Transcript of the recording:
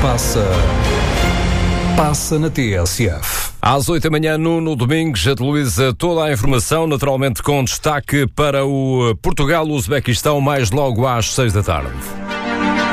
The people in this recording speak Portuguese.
Passa na TSF. Às 8 da manhã, Nuno Domingos atualiza toda a informação, naturalmente com destaque para o Portugal-Uzbequistão, mais logo às 6 da tarde.